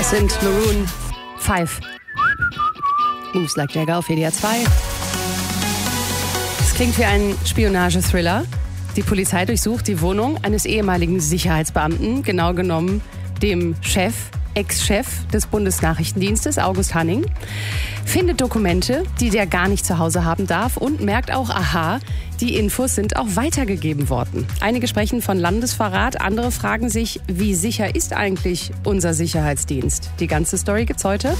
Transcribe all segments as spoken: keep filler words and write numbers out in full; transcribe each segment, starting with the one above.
Das sind Maroon fünf. Moves Like Jagger auf W D R zwei. Es klingt wie ein Spionagethriller. Die Polizei durchsucht die Wohnung eines ehemaligen Sicherheitsbeamten, genau genommen dem Chef, Ex-Chef des Bundesnachrichtendienstes, August Hanning, findet Dokumente, die der gar nicht zu Hause haben darf und merkt auch, aha, die Infos sind auch weitergegeben worden. Einige sprechen von Landesverrat, andere fragen sich, wie sicher ist eigentlich unser Sicherheitsdienst? Die ganze Story gibt's heute.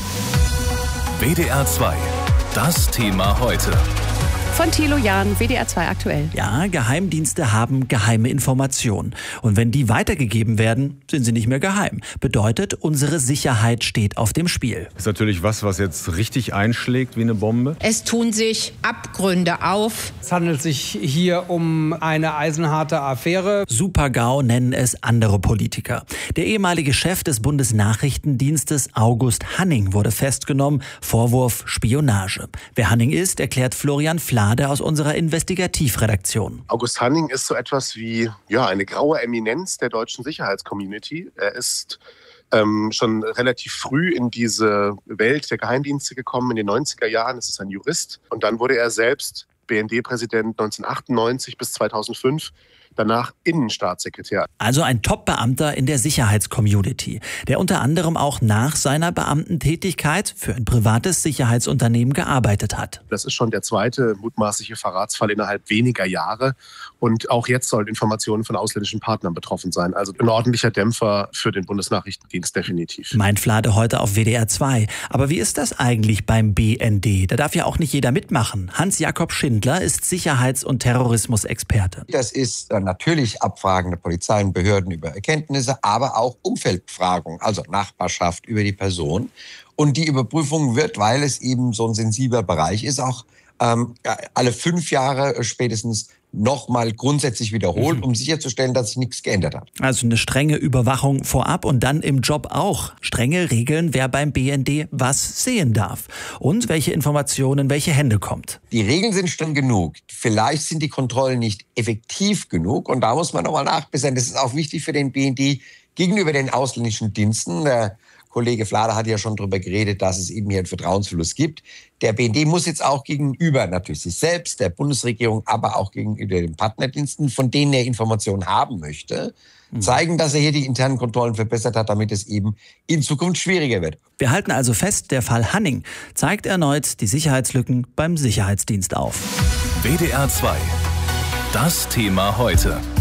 W D R zwei, das Thema heute. Von Thilo Jahn, W D R zwei aktuell. Ja, Geheimdienste haben geheime Informationen. Und wenn die weitergegeben werden, sind sie nicht mehr geheim. Bedeutet, unsere Sicherheit steht auf dem Spiel. Das ist natürlich was, was jetzt richtig einschlägt wie eine Bombe. Es tun sich Abgründe auf. Es handelt sich hier um eine eisenharte Affäre. Super-GAU nennen es andere Politiker. Der ehemalige Chef des Bundesnachrichtendienstes August Hanning wurde festgenommen. Vorwurf Spionage. Wer Hanning ist, erklärt Florian Flade aus unserer Investigativredaktion. August Hanning ist so etwas wie ja, eine graue Eminenz der deutschen Sicherheitscommunity. Er ist ähm, schon relativ früh in diese Welt der Geheimdienste gekommen, in den neunziger Jahren. Es ist ein Jurist. Und dann wurde er selbst B N D-Präsident neunzehnhundertachtundneunzig bis zweitausendfünf. Danach Innenstaatssekretär. Also ein Top-Beamter in der Sicherheitscommunity, der unter anderem auch nach seiner Beamtentätigkeit für ein privates Sicherheitsunternehmen gearbeitet hat. Das ist schon der zweite mutmaßliche Verratsfall innerhalb weniger Jahre. Und auch jetzt sollen Informationen von ausländischen Partnern betroffen sein. Also ein ordentlicher Dämpfer für den Bundesnachrichtendienst definitiv. Meint Flade heute auf W D R zwei. Aber wie ist das eigentlich beim B N D? Da darf ja auch nicht jeder mitmachen. Hans-Jakob Schindler ist Sicherheits- und Terrorismusexperte. Das ist natürlich Abfragen der Polizei und Behörden über Erkenntnisse, aber auch Umfeldbefragung, also Nachbarschaft über die Person. Und die Überprüfung wird, weil es eben so ein sensibler Bereich ist, auch ähm, alle fünf Jahre spätestens nochmal grundsätzlich wiederholt, um sicherzustellen, dass sich nichts geändert hat. Also eine strenge Überwachung vorab und dann im Job auch. Strenge Regeln, wer beim B N D was sehen darf und welche Informationen in welche Hände kommt. Die Regeln sind streng genug. Vielleicht sind die Kontrollen nicht effektiv genug und da muss man nochmal nachbessern. Das ist auch wichtig für den B N D gegenüber den ausländischen Diensten. Der Kollege Flade hat ja schon darüber geredet, dass es eben hier einen Vertrauensverlust gibt. Der B N D muss jetzt auch gegenüber natürlich sich selbst, der Bundesregierung, aber auch gegenüber den Partnerdiensten, von denen er Informationen haben möchte, zeigen, dass er hier die internen Kontrollen verbessert hat, damit es eben in Zukunft schwieriger wird. Wir halten also fest, der Fall Hanning zeigt erneut die Sicherheitslücken beim Sicherheitsdienst auf. W D R zwei, das Thema heute.